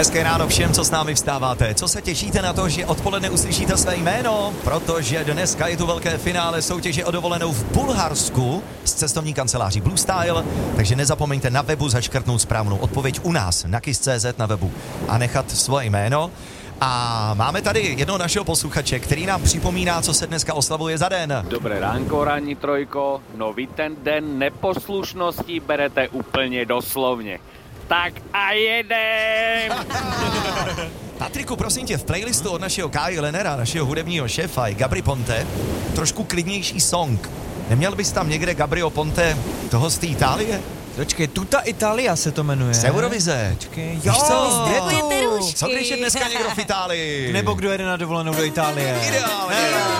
Hezké ráno všem, co s námi vstáváte. Co se těšíte na to, že odpoledne uslyšíte své jméno? Protože dneska je tu velké finále soutěže o dovolenou v Bulharsku s cestovní kanceláří Blue Style, takže nezapomeňte na webu zaškrtnout správnou odpověď u nás na kiss.cz na webu a nechat svoje jméno. A máme tady jednoho našeho posluchače, který nám připomíná, co se dneska oslavuje za den. Dobré ránko, ranní trojko. No vy ten den neposlušnosti berete úplně doslovně. Tak a jedem! Patriku, prosím tě, v playlistu od našeho Kai Lenera, našeho hudebního šéfa, je Gabry Ponte, trošku klidnější song. Neměl bys tam někde Gabrio Ponte, toho z té Itálie? Počkej, Tuta Italia se to jmenuje. Z Eurovize. Počkej, Víš co? je to? Co když je dneska někdo v Itálii? Nebo kdo jede na dovolenou do Itálie. Ideálně.